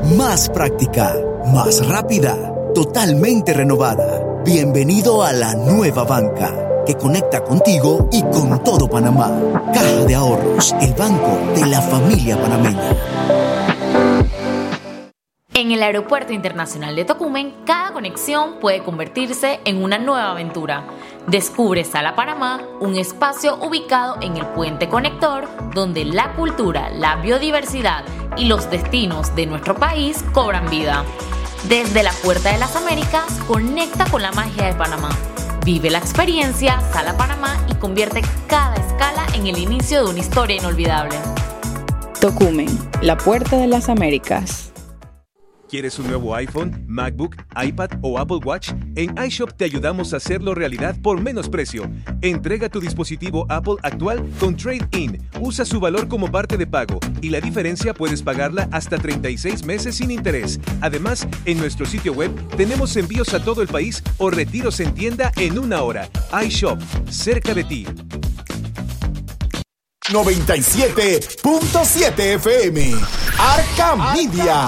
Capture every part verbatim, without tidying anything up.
más práctica, más rápida, totalmente renovada. Bienvenido a la nueva banca, que conecta contigo y con todo Panamá. Caja de Ahorros, el banco de la familia panameña. En el Aeropuerto Internacional de Tocumen, cada conexión puede convertirse en una nueva aventura. Descubre Sala Panamá, un espacio ubicado en el puente conector, donde la cultura, la biodiversidad y los destinos de nuestro país cobran vida. Desde la Puerta de las Américas, conecta con la magia de Panamá. Vive la experiencia Sala Panamá y convierte cada escala en el inicio de una historia inolvidable. Tocumen, la Puerta de las Américas. ¿Quieres un nuevo iPhone, MacBook, iPad o Apple Watch? En iShop te ayudamos a hacerlo realidad por menos precio. Entrega tu dispositivo Apple actual con Trade-in. Usa su valor como parte de pago y la diferencia puedes pagarla hasta treinta y seis meses sin interés. Además, en nuestro sitio web tenemos envíos a todo el país o retiros en tienda en una hora. iShop, cerca de ti. noventa y siete punto siete F M. Arca Media.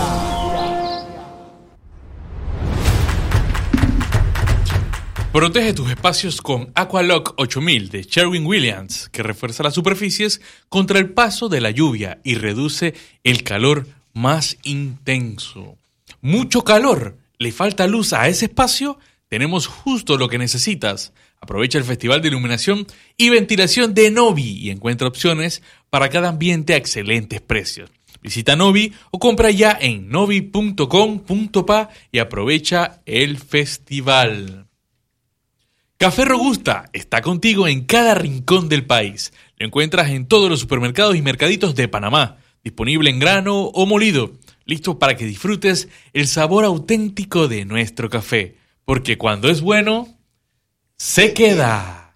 Protege tus espacios con Aqualock ocho mil de Sherwin-Williams, que refuerza las superficies contra el paso de la lluvia y reduce el calor más intenso. ¿Mucho calor? ¿Le falta luz a ese espacio? Tenemos justo lo que necesitas. Aprovecha el Festival de Iluminación y Ventilación de Novi y encuentra opciones para cada ambiente a excelentes precios. Visita Novi o compra ya en novi punto com punto pa y aprovecha el festival. Café Robusta está contigo en cada rincón del país. Lo encuentras en todos los supermercados y mercaditos de Panamá, disponible en grano o molido, listo para que disfrutes el sabor auténtico de nuestro café, porque cuando es bueno, se queda.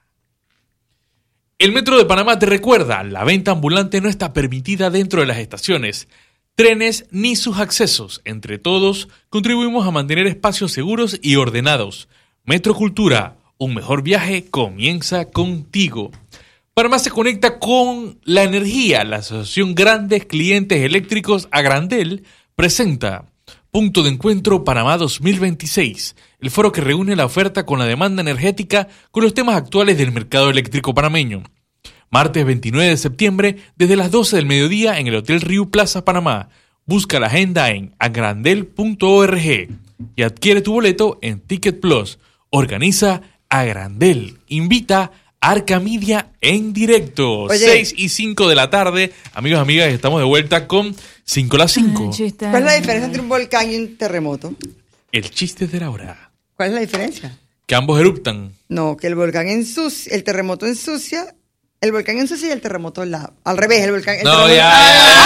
El Metro de Panamá te recuerda, la venta ambulante no está permitida dentro de las estaciones, trenes ni sus accesos. Entre todos, contribuimos a mantener espacios seguros y ordenados. Metro Cultura, un mejor viaje comienza contigo. Panamá se conecta con la energía. La Asociación Grandes Clientes Eléctricos Agrandel presenta Punto de Encuentro Panamá dos mil veintiséis, el foro que reúne la oferta con la demanda energética con los temas actuales del mercado eléctrico panameño. Martes veintinueve de septiembre, desde las doce del mediodía en el Hotel Riu Plaza Panamá. Busca la agenda en agrandel punto org y adquiere tu boleto en Ticket Plus. Organiza Agrandel. Invita Arca Media en directo. Oye. seis y cinco de la tarde. Amigos, amigas, estamos de vuelta con cinco a las cinco. ¿Cuál es la diferencia entre un volcán y un terremoto? El chiste de la hora. ¿Cuál es la diferencia? Que ambos eruptan. No, que el volcán ensucia, el terremoto ensucia, el volcán ensucia y el terremoto lava. Al revés, el volcán... El no, terremoto, ya,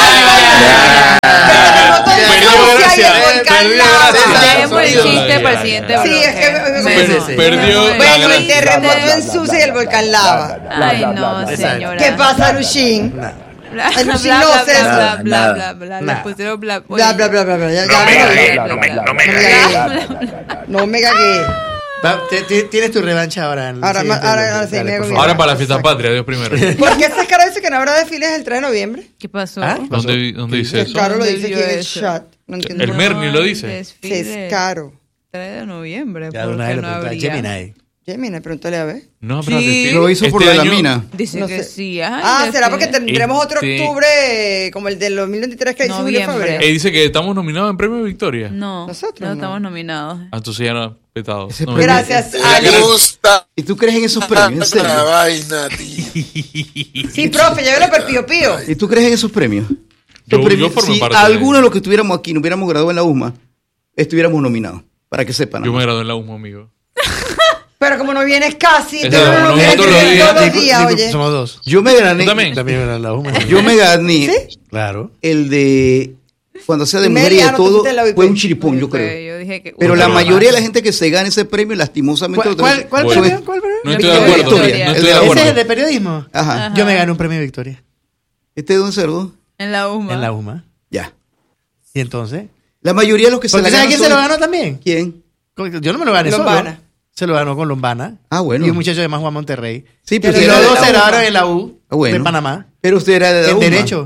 ya, ya, ya, ya. El terremoto ensucia y el volcán lava. Dejemos el chiste para el siguiente bloque. Sí, es que... Perdió. Bueno, el terremoto ensucia y el volcán lava. Ay, no, señora. ¿Qué pasa, Luchín? Bla, El bla, Luchín bla, no bla, sé bla, eso. bla, bla, bla, le pusieron bla, Bla, bla, bla, bla, bla. Ya, No me ya, cagué, ya, no me- ya, no me ya, cagué. ya. No me cagué. Va, te- te- Tienes tu revancha ahora. En el Ahora, siguiente ahora, bloque. ahora sí, Dale, me por hago favor. Ahora para la fiesta patria, Dios primero. ¿Por qué ese cara dice que no habrá desfiles el tres de noviembre? ¿Qué pasó? ¿Ah? ¿Dónde, dónde dice Es eso? caro, lo ¿Dónde dice aquí vio en el eso? chat. No entiendo. El nada. Merni lo dice. Desfile Sí, es caro. tres de noviembre. Ya de ¿por una qué vez le no pregunté a habría? Gemini. Gemini, pregúntale a ver. No habrá Sí. desfile. Lo hizo por Este lo de la año- mina. Dice No que sé. sí. Ay, Ah, será porque desfile. tendremos otro Este- octubre como el del dos mil veintitrés que hizo Julio Noviembre. Febrero. Eh, dice que estamos nominados en Premio Victoria. No, Nosotros no no. estamos nominados. Ah, entonces ya no, petado. Ese No, premio- Gracias, Era Ali. que era- gusta ¿Y tú crees en esos premios? ¿En la serio? vaina, tío. Sí, profe, llévelo por Pío Pío. ¿Y tú crees en esos premios? Yo- Los premios- yo formé si parte de alguno de los que estuviéramos aquí no hubiéramos graduado en la U M A, estuviéramos nominados. Para que sepan. Yo me gradué en la U M A, amigo. Pero como no vienes casi, Eso, tú no, no, no vienes todos los todos días. los Digo- días, digo, oye. Somos dos. Yo me gané. ¿Tú también? También era la UMA. Yo me gané. ¿Sí? Claro. El de. Cuando sea de Y mujer y Mary, de ah, no, todo, tú fuiste en la U I P. fue un chiripón, yo Fue, creo. Yo dije que Pero Uy, la pero mayoría de la además- gente que se gana ese premio, lastimosamente. ¿Cuál, cuál, cuál Bueno. premio? ¿Cuál premio? No estoy de Victoria. acuerdo. Victoria. No El estoy de de la ¿Ese acuerdo. es de periodismo? Ajá. Yo me gané un premio Victoria. ¿Este de un cerdo? en la U M A. En la UMA. Ya. Y entonces. La mayoría de los que se ¿Porque la sabes ganan. quién son- se lo ganó también? ¿Quién? Yo no me lo gané Lombana. solo. Se lo ganó con Lombana. Ah, bueno. Y un muchacho de más Juan Monterrey. Sí, Y pero los usted era de dos la se U M A. graduaron en la U Ah, bueno. de Panamá. Pero usted era de la En U M A. Derecho.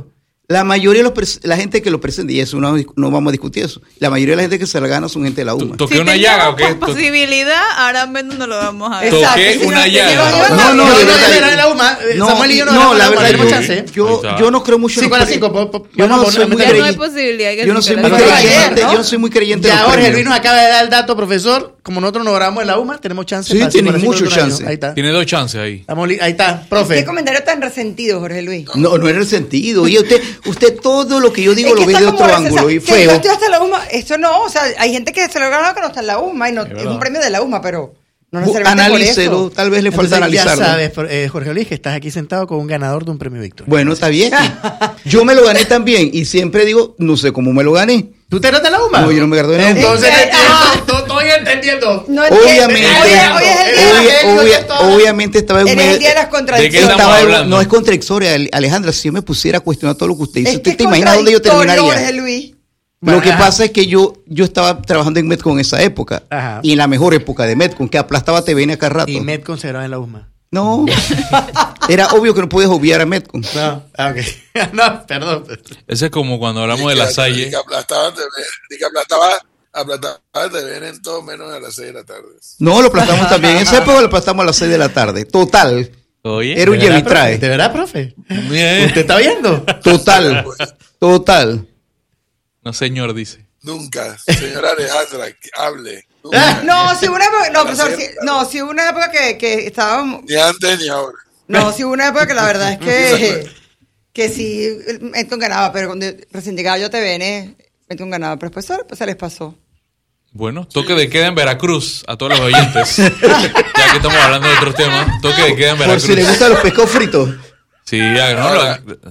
La mayoría de los pres- la gente que lo presenta, y eso no, no vamos a discutir eso, la mayoría de la gente que se la gana son gente de la U M A. ¿Toqué Si una teníamos llaga o qué? To- posibilidad, ahora menos no lo vamos a ver. Exacto, Toqué si una no- llaga. si no- No, no, Yo de no verdad. era de la U M A. No, Samuel y yo no, no, éramos la de verdad, tenemos yo, chance. yo, Ahí está. yo no creo mucho en cinco a los las cinco. pre- po- po- Yo no vamos, soy muy vamos, Ya no hay creyente. posibilidad. que Yo no sí soy que muy la- Pero creyente, ayer, ¿no? yo no soy muy creyente de Ya los Jorge premios. Luis nos acaba de dar el dato, profesor. Como nosotros nos grabamos en la U M A, tenemos chance. Sí, para tienen cinco a las cinco mucho de otro año. chance. Ahí está. Tiene dos chances ahí. Estamos li- Ahí está, ¿Qué profe. comentario tan resentido, Jorge Luis? No, no era el sentido. Y usted, usted todo lo que yo digo Es lo que ve está de como otro ese- ángulo y que feo. Yo estoy hasta la U M A. Esto no, o sea, hay gente que se lo gana que no está en la U M A y no, es, verdad. un premio de la U M A, pero no Bu- necesariamente por Analícelo, eso. tal vez le falta Entonces, ya analizarlo. sabes, por- eh, Jorge Luis, que estás aquí sentado con un ganador de un premio Victoria. Bueno, está bien. Yo me lo gané también y siempre digo, no sé cómo me lo gané. ¿Tú te graduaste en la U M A? No, yo no me gradué en la U M A. Entonces, Eh, ah. no estoy entendiendo. No entiendo. Obviamente, Hoy, es- hoy es el día, obvia- obvia- obviamente estaba en un eres el medio- día de las ¿De qué contradicciones. estamos estaba en- hablando? no es contradictoria, Ale- Alejandra. Si yo me pusiera a cuestionar todo lo que usted dice, Es ¿usted que te es imagina dónde yo contradictorio, Jorge terminaría? Luis. Lo que Ajá. pasa es que yo, yo estaba trabajando en Metcon en esa época. Ajá. Y en la mejor época de Metcon, que aplastaba T V N a cada rato. Y Metcon se graba en la U M A. No. Era obvio que no puedes obviar a Metcon. No, ah, ok. No, perdón. Ese es como cuando hablamos de la Salle. Ni que aplastaba T V, ni que aplastaba, aplastaba T V N en todo menos a las seis de la tarde. No, lo aplastamos también. En esa época lo aplastamos a las seis de la tarde. Total. Oye, Era un ¿De verdad, lleva y profe? trae. ¿De verdad, profe? bien. ¿Usted está viendo? Total. Total. No, señor, dice. Nunca, señora Alejandra, que hable. Nunca. No, si hubo una época, no, A las profesor, seis si- de la no, tarde. si hubo una época que, que estábamos, Ni antes ni ahora. no, si hubo una época que la verdad es que, que sí, Metcon ganaba, pero cuando recién llegaba yo a T V N, Metcon ganaba, pero después, se- pues se les pasó. Bueno, toque de queda en Veracruz a todos los oyentes. Ya que estamos hablando de otros temas, toque de queda en Por Veracruz. si le gustan los pescados fritos. Sí, ya, ¿no? Ahora. Lo-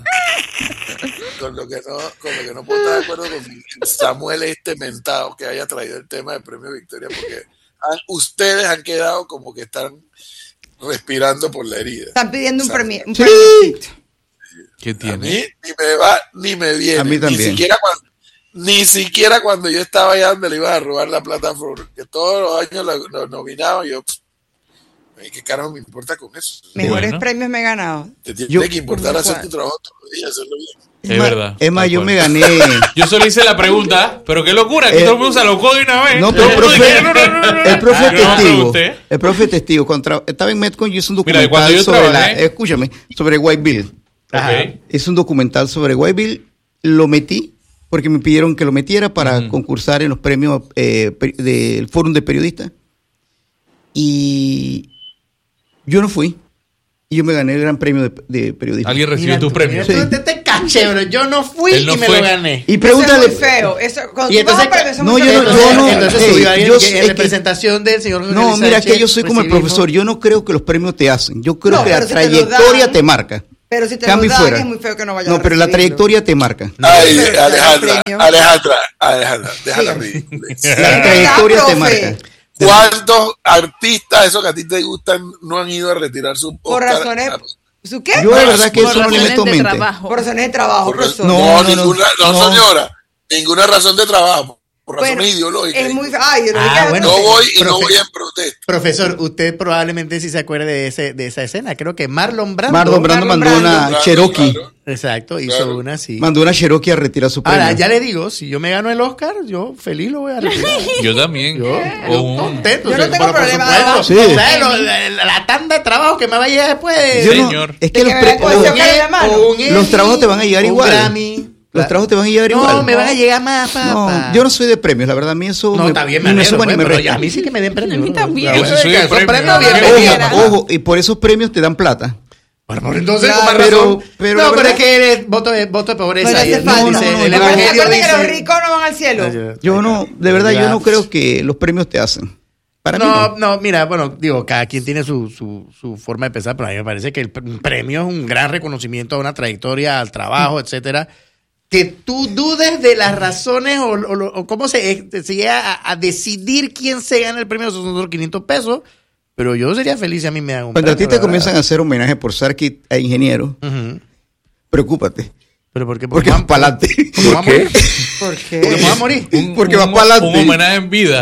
Con lo que no, con lo que no puedo estar de acuerdo con Samuel este mentado que haya traído el tema del premio Victoria, porque han- ustedes han quedado como que están respirando por la herida. Están pidiendo un O sea, premio. Un Sí. premio. ¿Qué A mí tiene? ni me va ni me viene. A mí también. Ni siquiera cuando, ni siquiera cuando yo estaba allá donde le iban a robar la plata a Flor, que todos los años lo, lo nominaban, yo, pff, ¿qué carajo me importa con eso? Mejores Bueno. premios me he ganado. Te tiene Yo- que importar por hacer supuesto. tu trabajo todos los días, hacerlo bien. Es verdad. Es más, tal yo cual. me gané. Yo solo hice la pregunta, pero qué locura, que Eh, todo el mundo se alocó de una vez. No, pero el profe, No, no, no, no, no. el profe Yo no me testigo. pregunté. El profe testigo. Cuando tra- estaba en Metcon, yo hice un Mira, documental cuando yo sobre trabajé- la, escúchame, sobre White Bill. Ok. Es un documental sobre White Bill. Lo metí porque me pidieron que lo metiera para Ujú. concursar en los premios eh, pe- del Fórum de Periodistas. Y yo no fui. Y yo me gané el gran premio de, de periodismo. Alguien recibió Mira tu tú, premio. mira tú, te, te caché, bro. Yo no fui Él no y me fue. lo gané. Y Eso pregúntale. es muy feo. Eso, cuando Y tú vas a entonces, premios, eso es no, muy yo feo. no- entonces, yo no- entonces ey, subió alguien yo que sé en que- representación del señor Jorge No, Luis mira Sánchez que yo soy como el recibimos- profesor. Yo no creo que los premios te hacen. Yo creo No, que la pero si te lo trayectoria dan- te marca. Pero si te Cambio lo dan, fuera. es muy feo que no vayas No, a pero la recibirlo. trayectoria te marca. Ay, pero te dan Alejandra, premio. Alejandra, Alejandra, déjala ridícula. La trayectoria te profe. marca. ¿Cuántos artistas, esos que a ti te gustan, no han ido a retirar su Por Oscar? razones. ¿Su qué? Yo de verdad que Por eso no le razones meto de mente. trabajo. Por razones de trabajo, Por- profesor. No, No, no, ninguna, no, no. señora, ninguna razón de trabajo, por razones Bueno, ideológicas. es muy. Ay, ideológica. Ah, bueno. No voy y no Profe- voy en protesta. Profesor, usted probablemente sí se acuerde de, ese, de esa escena. Creo que Marlon Brando. Marlon Brando Marlon mandó Brando. una Claro, Cherokee. claro. Exacto, hizo Claro. una así. Mandó una Cherokee a retirar su premio. Ahora, ya le digo, si yo me gano el Oscar, yo feliz lo voy a retirar. Yo también. Yo, O yo un- contento. Yo no sí, tengo pero por problema, supuesto. Sí. O sea, lo- la, la- la tanda de trabajo que me va a llegar después. Yo no- Señor. es que De los, que pre- me coge los- Oscar en la mano. o un Emmy, Los trabajos te van a llegar un igual. Grammy. los trabajos te van a llegar No, igual. me van a llegar más, papá. No, yo no soy de premios, la verdad, a mí eso No, me, está bien, ni me me alegro, suma ni pues, me pero resta. a mí sí que me den premios. A mí también. Yo sí soy de Son premio. premios Ojo, bienvenidos. Ojo, ojo, y por esos premios te dan plata. Bueno, por entonces, Claro, con más pero- razón. pero no, la pero verdad- es que eres voto de, voto de pobreza. No le y hace el, falta. dice, No, no, el no, evangelio Recuerden dice... que los ricos no van al cielo. Yo no, de verdad, yo no creo que los premios te hacen. Para mí No, no. no, mira, bueno, digo, cada quien tiene su, su, su forma de pensar, pero a mí me parece que el pre- un premio es un gran reconocimiento a una trayectoria, al trabajo, etcétera. Que tú dudes de las razones o, o, o cómo se, se llega a, a decidir quién se gana el premio, esos son otros quinientos pesos, pero yo sería feliz si a mí me dan un Cuando a ti premio, te la comienzan a verdad. hacer homenaje por Sarkit a ingenieros, Ujú. preocúpate. ¿Pero por qué? Porque vas para adelante. ¿Por qué? ¿Por qué? Porque me voy a morir. Un- Porque un- va para Un adelante. homenaje en vida.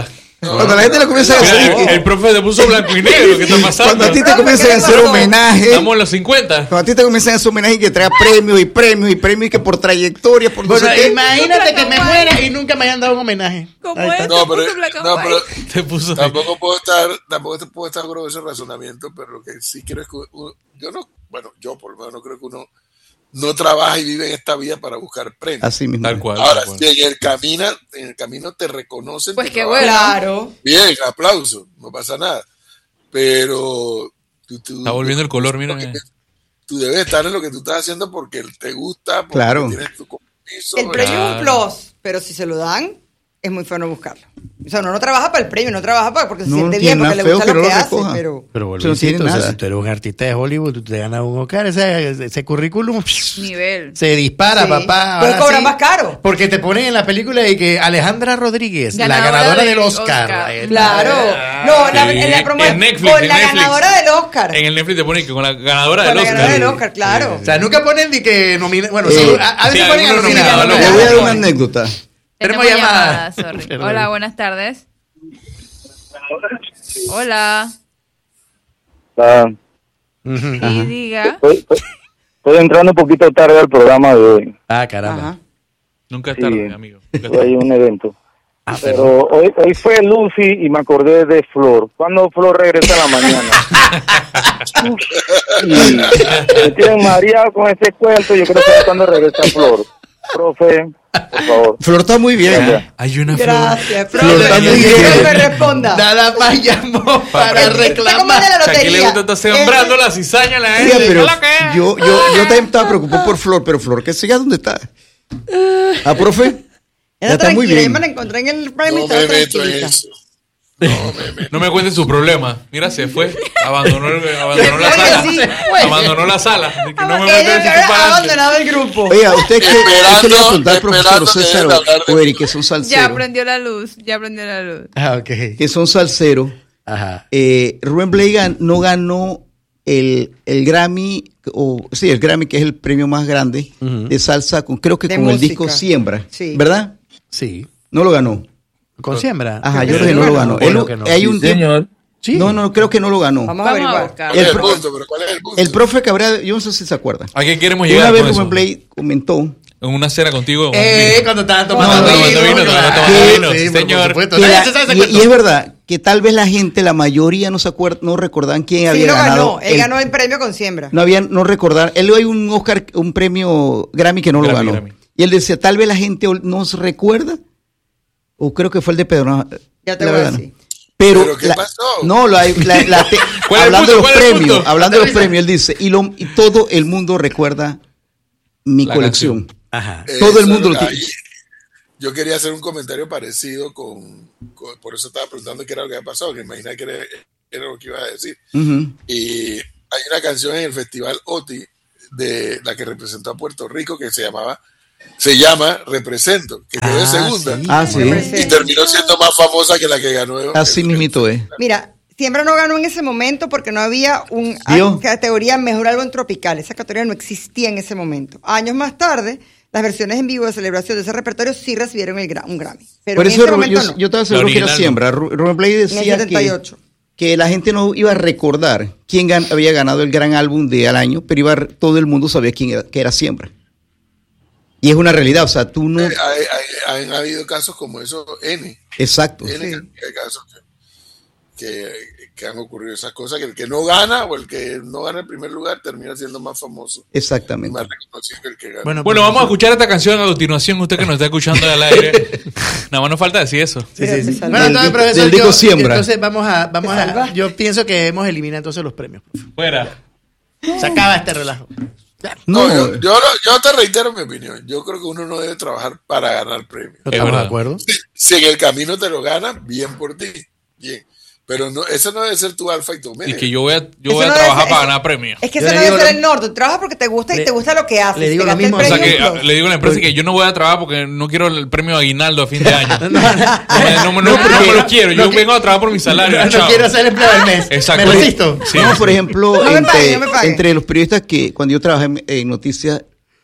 Cuando la gente le comienza a Mira, decir. el, el profe te puso blanco y negro. ¿Qué está pasando? Cuando a ti te comienzan a hacer homenaje. Estamos en los cincuenta. Cuando a ti te comienzan a hacer homenaje y que trae premios y premios y premios y que por trayectoria, por no Bueno, sé qué. imagínate que me muera y nunca me hayan dado un homenaje. ¿Cómo Ahí es? está. No, pero, no, pero Te puso tampoco puedo estar, tampoco te puedo estar de acuerdo con ese razonamiento, pero lo que sí quiero es que uno- yo no, bueno, yo por lo menos no creo que uno no trabaja y vive en esta vida para buscar premios. Así mismo. Tal cual. Ahora, tal cual. si en el camino, en el camino te reconocen, Pues tu qué trabajo, bueno. Claro. bien, aplauso, no pasa nada. Pero tú, tú- Está volviendo el color, mira. porque tú debes estar en lo que tú estás haciendo porque te gusta, porque Claro. tienes tu compromiso. El premio es un Claro. plus, pero si se lo dan, es muy feo no buscarlo. O sea, uno no trabaja para el premio, no trabaja para porque se No siente tiene bien, porque nada le gusta feo lo que que no lo hace, recoja. pero... Pero Eso no tiene Volvicito, o sea, nada. si tú eres un artista de Hollywood, tú te ganas un Oscar, ese, ese currículum Nivel. se dispara, Sí. papá. Puedes Ahora cobrar sí, más caro. Porque te ponen en la película de que Alejandra Rodríguez, la Ganadora ganadora del del Oscar. Oscar. Eh, Claro. ah, No, la, Sí. en la promo En Netflix, con en la Netflix. ganadora del Oscar. En el Netflix te pone que con la ganadora Con del la Oscar. ganadora del Oscar, claro. O sea, nunca ponen ni que nomina. Bueno, Eh, sí, a, a sí, veces ponen a algunos nominar. nominados, ¿no? Le voy a dar una Ponen. anécdota. Tenemos Tenemos llamada. llamada, sorry. Perdón. Hola, buenas tardes. Hola. Ah, Ujú. Y diga. estoy, estoy- estoy entrando un poquito tarde al programa de hoy. Ah, caramba. Ajá. Nunca es Sí. tarde, amigo. Nunca es Hay tarde. un evento. Ah, Pero hoy, hoy fue Lucy y me acordé de Flor. ¿Cuándo Flor regresa en la mañana? Y me tienen mareado con este cuento. Yo creo que cuando regresa Flor. Profe, por favor. Flor está muy bien. Gracias. Hay una flor. Gracias, Flor, Flor. está muy Quiero bien. que responda. Nada más llamó para Está como de reclamar. la Aquí le lotería. gusta estar sembrando la cizaña a la Oiga, gente. pero ¿Qué es lo que es? yo, yo, yo también estaba preocupado por Flor, pero Flor, que siga donde está. Ah, profe. Ya Ella está muy tranquila, bien. yo me la encontré en el premio y No estaba me meto en tranquilita. eso. No me meto. No me cuenten su problema. Mira, se fue. Abandonó, el- abandonó la Oye, sala. sí. Abandonó la sala. De que no me Ella meto en había su para adelante. abandonado el grupo. Oiga, usted que Esperando- usted le va a preguntar al profesor esperando que César dejen de hablar de- o Eric, que son Ya salseros, prendió la luz. Ya prendió la luz. Ah, ok. que son salseros. Ajá. Eh, Rubén Blades gan- no ganó el, el Grammy, o sí, el Grammy, que es el premio más grande Ujú. de salsa, con, creo que De con el música. disco Siembra, Sí. ¿verdad? Sí. No lo ganó. ¿Con siembra? Ajá, yo Creo creo que no lo ganó. Bueno, Él- que no. hay un Señor. Sí. No, no, creo que no lo ganó. Vamos a Vamos a averiguar. buscar. ¿Cuál es El el pro- punto? ¿Pero cuál es el punto? El profe Cabrera, yo no sé si se acuerda. ¿A qué queremos Una llegar vez con eso? Rubén Blades comentó En una cena contigo. Eh, cuando estaban tomando No, no, vino. tomando vino, claro. tomando vino, Sí, sí, por señor. supuesto. que Ya la- se sabe ese y, cuento. y es verdad que tal vez la gente, la mayoría no se acuerda, no recordaban quién Sí, había lo ganado. ganó. Él el- ganó el premio con Siembra. No habían, no recordar. Él hay un Oscar, un premio Grammy que no lo Grammy, ganó. Grammy. Y él decía, tal vez la gente ol- no se recuerda, o creo que fue el de Pedro. Ya te la voy a verdad, no. decir. Pero, ¿Pero qué la- pasó? no, la, la- la- te- ¿Cuál es el hablando de punto? los ¿Cuál es el premios, punto? hablando de los Aterriza. premios, él dice, y, lo, y todo el mundo recuerda mi La colección. Ajá. Todo el Eso, mundo lo ahí, tiene. Yo quería hacer un comentario parecido con, con- por eso estaba preguntando qué era lo que había pasado, que imaginé que era, era lo que iba a decir. Ujú. Y hay una canción en el Festival OTI de la que representó a Puerto Rico que se llamaba, se llama Represento, que quedó de Ah, segunda sí. Ah, sí. y terminó siendo más famosa que la que ganó. Así el- mismito es. Mira, Siembra no ganó en ese momento porque no había una ¿Vio? categoría Mejor Álbum Tropical. Esa categoría no existía en ese momento. Años más tarde, las versiones en vivo de celebración de ese repertorio sí recibieron el gra- un Grammy. Pero Por en eso ese Ru- momento yo, no. yo estaba seguro La que era original, Siembra. Ru- Rubén Blades En el decía setenta y que, ocho. que la gente no iba a recordar quién gan- había ganado el gran álbum de al año, pero iba a re- todo el mundo sabía quién era, que era Siembra. Y es una realidad, o sea, tú no... Hay, hay- han habido casos como eso, N. Exacto. N Sí. cantidad de casos que, que, que han ocurrido esas cosas, que el que no gana o el que no gana el primer lugar termina siendo más famoso y Exactamente. más reconocido que el que gana. Bueno, Bueno, vamos a escuchar esta canción a continuación. Usted que nos está escuchando al aire. Nada más nos falta decir eso. Sí, sí, sí. Mira, me Bueno, entonces, Del- profesor, del disco yo- Siembra. entonces vamos a, vamos ¿Te a, salva? yo pienso que hemos eliminado entonces los premios. Fuera. Se acaba este relajo. No, No, yo, yo, no- yo te reitero mi opinión. Yo creo que uno no debe trabajar para ganar premios. ¿Estamos de verdad. acuerdo? Si en el camino te lo ganas, bien por ti. Bien. Pero no, eso no debe ser tu alfa y tu omega. Y que yo voy a, yo Eso voy a no debe trabajar ser- para eso- ganar premios. Es que Yo ese le no debe digo ser lo- el norte. Trabajas porque te gusta y Le- te gusta lo que haces. le digo Te lo gasta el mismo, O sea premio, que un a- plus. le digo a la empresa que yo no voy a trabajar porque no quiero el premio aguinaldo a fin de año. No, me, no, me- no, no me lo quiero. Yo no que- vengo a trabajar por mi salario. No, chao. quiero ser empleado del mes. Exacto. Me resisto. Sí. No, por ejemplo, No me entre, pague, no me pague. entre los periodistas que cuando yo trabajé en, en noticias,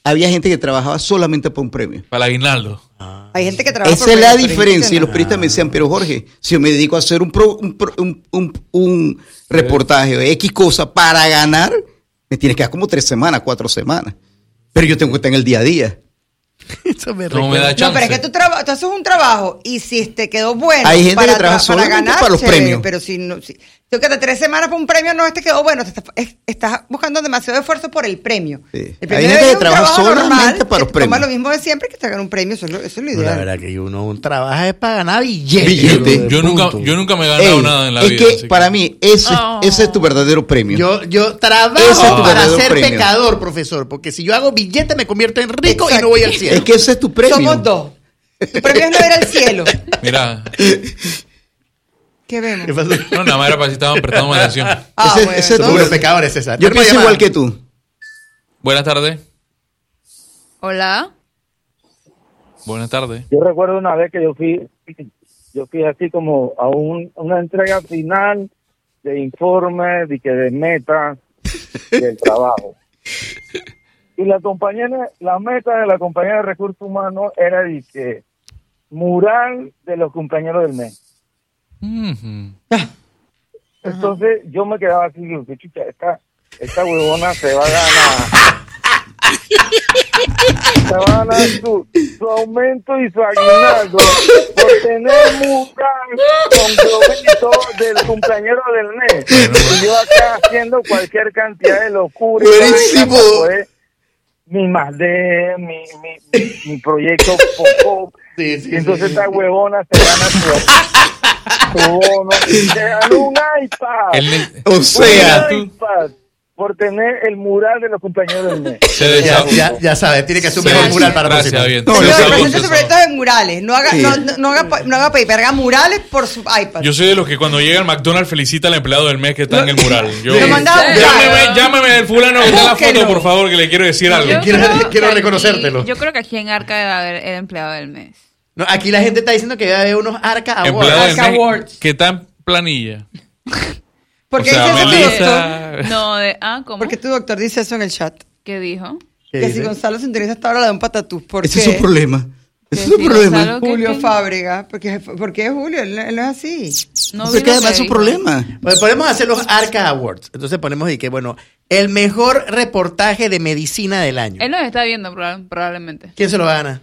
había gente que trabajaba solamente por un premio. Para el aguinaldo. Hay gente que trabaja Esa por es la premio, pero diferencia. Y los no. periodistas me decían, pero Jorge, si yo me dedico a hacer un, pro- un, pro- un, un, un reportaje de X cosa para ganar, me tienes que dar como tres semanas, cuatro semanas. Pero yo tengo que estar en el día a día. Eso me No me da No, chance. pero es que tú, traba- tú haces un trabajo y si te quedó bueno Hay gente para, que trabaja tra- para solamente ganar, para los chévere, premios. pero si no, si tú quedas tres semanas por un premio, no, este quedó bueno, te estás, es- estás buscando demasiado esfuerzo por el premio. Sí. El Hay premio gente es que un trabaja trabajo solamente normal, para los que toma premios. lo mismo de siempre que te hagan un premio, eso es lo, eso es lo La ideal. verdad que uno un trabajo es para ganar billetes. Billete. bro, Yo nunca, punto. yo nunca me he ganado Ey, nada en la es vida. que así para mí, ese, Oh. ese es tu verdadero premio. Yo, yo Ese trabajo es tu para verdadero ser premio. pecador, profesor, porque si yo hago billete me convierto en rico y Exacto. no voy al cielo. es que ese es tu premio. Somos dos. Tu premio es no ir al cielo. Mira, ¿Qué vemos? ¿Qué pasó? no, nada más era para si estaban prestando atención. Ah, ese, bueno, ese es tu Somos los verdadero- pecadores, César. Yo Tenemos pienso llamada. igual que tú. Buenas tardes. Hola. Buenas tardes. Yo recuerdo una vez que yo fui, yo fui así como a un, una entrega final de informe, de que de meta del trabajo. Y la compañera, la meta de la compañera de recursos humanos era de que mural de los compañeros del mes. Ujú. Entonces yo me quedaba así, digo, que chucha, esta, esta huevona se va a ganar. Se va a ganar su, su aumento y su aguinaldo por tener mural con globito del compañero del mes. Y yo acá haciendo cualquier cantidad de locura. y Buenísimo. vaina para poder mi más de mi, mi, mi, mi proyecto Poco. Sí, sí, Y entonces sí, esta sí. huevona se gana su, su bono y se ganó un iPad. Él le- O sea, un iPad por tener el mural de los compañeros del mes. se Ya, desahogó. ya, ya sabes, tiene que hacer un Se mejor des- mural para Gracias, próxima. bien. No, Se yo Señor, desahogó, presente se su desahogó. proyecto de murales. No haga, Sí. no, no, no haga, pa- no haga paper, haga murales por su iPad. Yo soy de los que cuando llega al McDonald's felicita al empleado del mes que está en el mural. Yo, Lo mandaba a buscar. llámeme, llámeme del fulano que está en la Búsquelo. foto, por favor, que le quiero decir algo. Yo quiero- creo quiero que reconocértelo. aquí- yo creo que aquí en Arca debe haber el empleado del mes. No, aquí la gente está diciendo que va a haber unos Arca Awards. Empleado del Arca mes Awards. que está en planilla. ¿Por qué O sea, dice eso tu Melissa- doctor? No, de. Ah, ¿cómo? ¿Por qué tu doctor dice eso en el chat? ¿Qué dijo? ¿Qué Que dice? si Gonzalo se interesa hasta ahora le da un patatús. ¿Por ese qué? es su problema. Que Ese es su si problema. Gonzalo- ¿Qué- Julio qué? Fábrega. ¿Por qué, por qué Julio? Él, él no es así. No No vi sé qué lo además que es su dijo. problema. Pues podemos hacer los Arca Awards. Entonces ponemos y que, bueno, el mejor reportaje de medicina del año. Él nos está viendo proba- probablemente. ¿Quién se lo gana?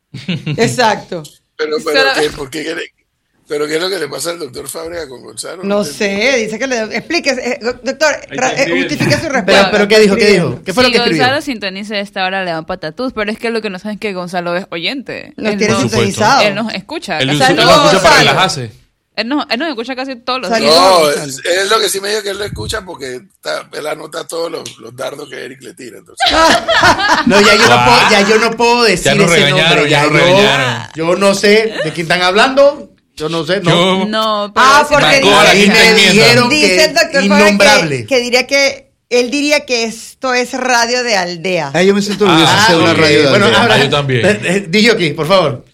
Exacto. Pero, pero, Solo- ¿qué, ¿por qué quiere- pero qué es lo que le pasa al doctor Fábrega con Gonzalo? No sé, dice que le... Explique, eh, doctor, ra- eh, justifique su respuesta. Pero, pero ¿qué dijo? ¿Qué Escribiendo. dijo? ¿Qué fue si lo que escribió? Gonzalo sintoniza a esta hora le da un patatús, pero es que lo que no saben es que Gonzalo es oyente. Nos Él tiene no- sintonizado. Él nos escucha. Él casi usa- él todos lo los escucha para días. relajarse. Él nos, él nos escucha casi todos los Saludos. días. No, Gonzalo. es, es lo que sí me dijo que él lo escucha porque está- él anota todos los, los dardos que Eric le tira. Entonces, No, ya yo, no Guau. puedo, ya yo no puedo decir Ya nos ese regañaron, nombre. ya nos yo, regañaron. yo no sé de quién están hablando. Yo no sé. No. Yo- No, pero Ah, si porque me- Marcó a la Ahí quinta me enmienda. dijeron Dice el que doctor Fábrega innombrable. que, que diría que... Él diría que esto es radio de aldea. Ay, yo me siento orgulloso Ah, de ser una ok. radio de Bueno, aldea. ahora, Ah, yo también. Eh, eh, Di yo aquí, por favor.